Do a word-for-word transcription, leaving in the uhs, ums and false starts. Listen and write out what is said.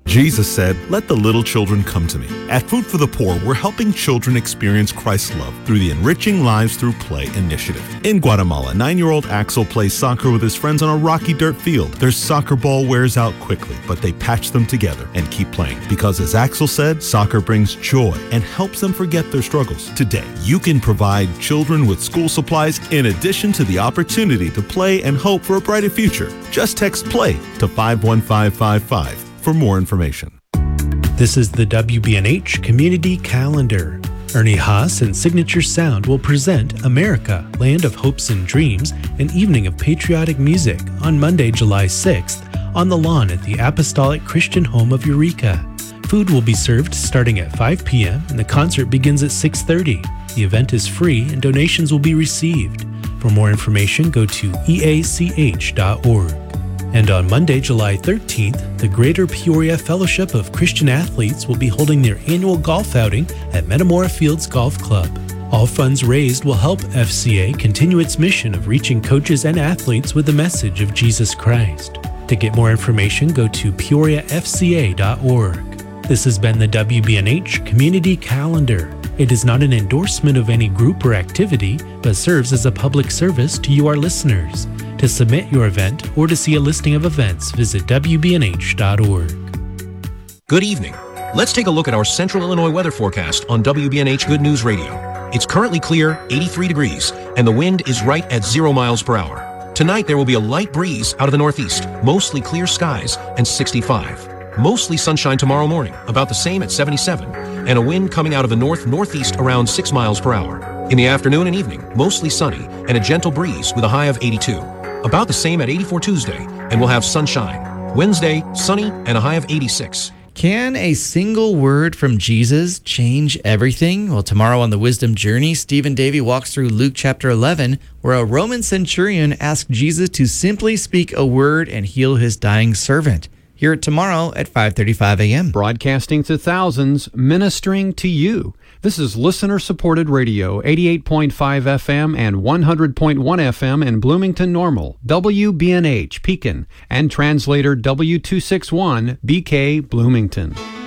Jesus said, "Let the little children come to me." At Food for the Poor, we're helping children experience Christ's love through the Enriching Lives Through Play initiative. In Guatemala, nine-year-old Axel plays soccer with his friends on a rocky dirt field. Their soccer ball wears out quickly, but they patch them together and keep playing. Because as Axel said, soccer brings joy and helps them forget their struggles. Today, you can provide children with school supplies in addition to the opportunity to play and hope for a brighter future. Just text PLAY to five one five five five for more information. This is the W B N H Community Calendar. Ernie Haas and Signature Sound will present America, Land of Hopes and Dreams, an evening of patriotic music on Monday, July sixth, on the lawn at the Apostolic Christian Home of Eureka. Food will be served starting at five p.m. and the concert begins at six thirty. The event is free and donations will be received. For more information, go to e a c h dot org. And on Monday, July thirteenth, the Greater Peoria Fellowship of Christian Athletes will be holding their annual golf outing at Metamora Fields Golf Club. All funds raised will help F C A continue its mission of reaching coaches and athletes with the message of Jesus Christ. To get more information, go to peoria f c a dot org. This has been the W B N H Community Calendar. It is not an endorsement of any group or activity, but serves as a public service to you, our listeners. To submit your event or to see a listing of events, visit w b n h dot org. Good evening. Let's take a look at our Central Illinois weather forecast on W B N H Good News Radio. It's currently clear, eighty-three degrees, and the wind is right at zero miles per hour. Tonight there will be a light breeze out of the northeast, mostly clear skies, and sixty-five. Mostly sunshine tomorrow morning, about the same at seventy-seven, and a wind coming out of the north-northeast around six miles per hour. In the afternoon and evening, mostly sunny, and a gentle breeze with a high of eighty-two. About the same at eighty-four Tuesday, and we'll have sunshine. Wednesday, sunny, and a high of eighty-six. Can a single word from Jesus change everything? Well, tomorrow on the Wisdom Journey, Stephen Davey walks through Luke chapter eleven, where a Roman centurion asked Jesus to simply speak a word and heal his dying servant. Hear it tomorrow at five thirty-five a.m. Broadcasting to thousands, ministering to you. This is listener-supported radio, eighty-eight point five F M and one hundred point one F M in Bloomington Normal, W B N H Pekin, and translator W two sixty-one B K Bloomington.